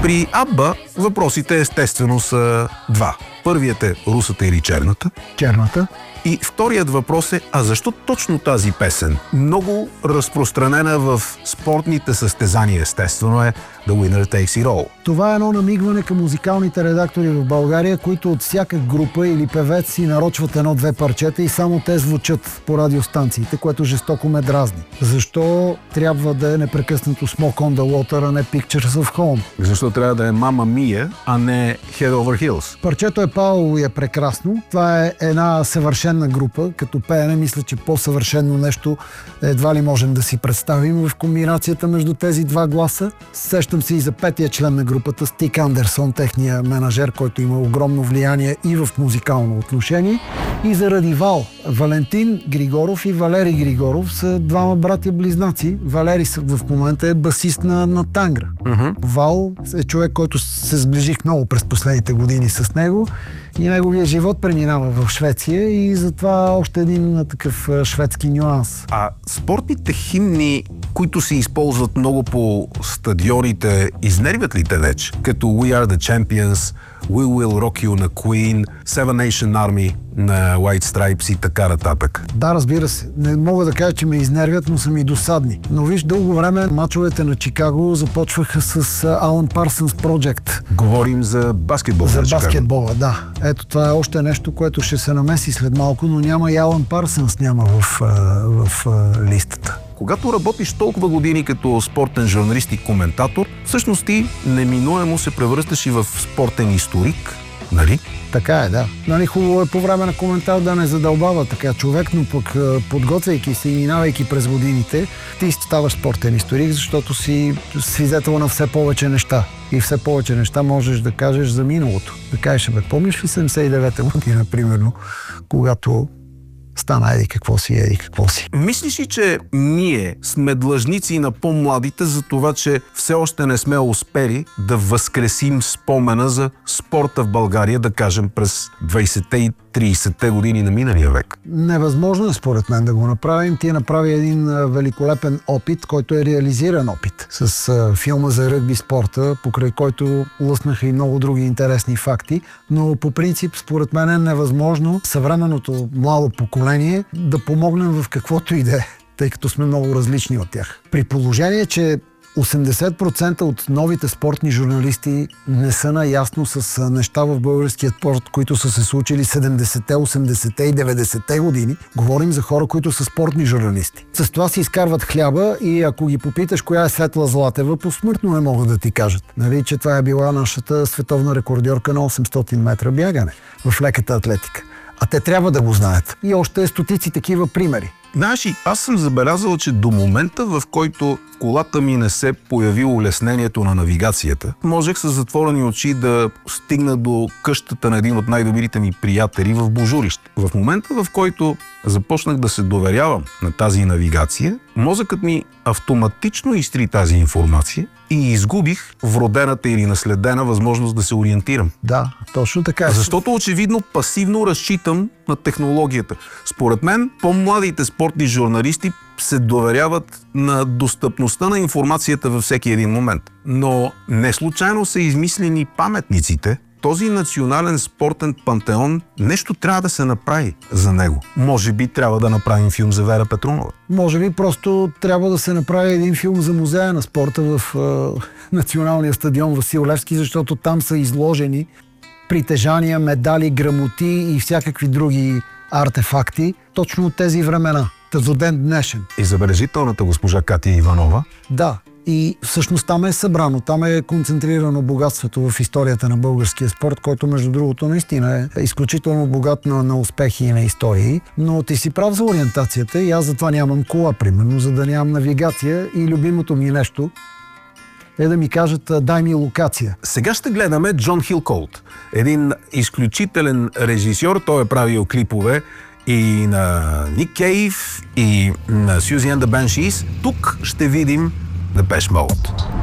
При Абба въпросите естествено са два. Първият е русата или черната. Черната. И вторият въпрос е, а защо точно тази песен? Много разпространена в спортните състезания, естествено е The Winner Takes It All. Това е едно намигване към музикалните редактори в България, които от всяка група или певец си нарочват едно-две парчета и само те звучат по радиостанциите, което жестоко ме дразни. Защо трябва да е непрекъснато Smoke on the Water, а не Pictures of Home? Защо трябва да е Мама Мия, а не Head Over Heels? Парчето е Пауло и е прекрасно. Това е една съвършена група. Като пеене, мисля, че по-съвършено нещо едва ли можем да си представим в комбинацията между тези два гласа. Сещам се и за петия член на групата, Стик Андерсон, техния менажер, който има огромно влияние и в музикално отношение. И заради Вал. Валентин Григоров и Валери Григоров са двама братя-близнаци. Валери в момента е басист на Тангра. Вал е човек, който се сближих много през последните години с него и неговия живот преминава в Швеция и затова още един такъв шведски нюанс. А спортните химни, които се използват много по стадионите, изнервят ли те неч? Като We Are The Champions, We Will Rock You на Queen, Seven Nation Army на White Stripes и така нататък. Да, разбира се. Не мога да кажа, че ме изнервят, но са ми досадни. Но виж, дълго време мачовете на Чикаго започваха с Alan Parsons Project. Говорим за баскетбол. За баскетбола, да. Ето това е още нещо, което ще се намеси след малко, но няма и Alan Parsons няма в листата. Когато работиш толкова години като спортен журналист и коментатор, всъщност ти неминуемо се превръщаш и в спортен историк, нали? Така е, да. Нали, хубаво е по време на коментар да не задълбава така човек, но пък подготвяйки се и минавайки през годините, ти ставаш спортен историк, защото си свидетел на все повече неща. И все повече неща можеш да кажеш за миналото. Да кажеш, бе, помниш ли 79-та година, примерно, когато стана еди какво си. Мислиш ли, че ние сме длъжници на по-младите за това, че все още не сме успели да възкресим спомена за спорта в България, да кажем през 20-те и 30-те години на миналия век? Невъзможно е според мен да го направим. Ти направи един великолепен опит, който е реализиран опит с филма за ръгби спорта, покрай който лъснаха и много други интересни факти, но по принцип според мен е невъзможно съвременното младо поколение да помогнем в каквото и да е, тъй като сме много различни от тях. При положение, че 80% от новите спортни журналисти не са наясно с неща в българския спорт, които са се случили 70-те, 80-те и 90-те години. Говорим за хора, които са спортни журналисти. С това си изкарват хляба и ако ги попиташ коя е Светла Златева, посмъртно не могат да ти кажат. Нали, че това е била нашата световна рекордьорка на 800 метра бягане в леката атлетика. А те трябва да го знаят. И още стотици такива примери. Знаеш, аз съм забелязал, че до момента, в който колата ми не се появи улеснението на навигацията, можех с затворени очи да стигна до къщата на един от най-добрите ми приятели в Божурище. В момента, в който започнах да се доверявам на тази навигация, мозъкът ми автоматично изтри тази информация и изгубих вродената или наследена възможност да се ориентирам. Да, точно така. Защото очевидно пасивно разчитам на технологията. Според мен, по-младите спортни журналисти се доверяват на достъпността на информацията във всеки един момент. Но не случайно са измислени паметниците. Този национален спортен пантеон, нещо трябва да се направи за него. Може би трябва да направим филм за Вера Петрунова. Може би просто трябва да се направи един филм за музея на спорта в Националния стадион Васил Левски, защото там са изложени притежания, медали, грамоти и всякакви други артефакти точно от тези времена. До ден днешен. И забележителната госпожа Катя Иванова. Да. И всъщност там е събрано, там е концентрирано богатството в историята на българския спорт, който между другото наистина е изключително богат на успехи и на истории. Но ти си прав за ориентацията и аз затова нямам кола, примерно, за да нямам навигация и любимото ми нещо е да ми кажат дай ми локация. Сега ще гледаме Джон Хилколт, един изключителен режисьор, той е правил клипове и на Ник Кейв, и на Сюзи and the Banshees. Тук ще видим Depeche Mode.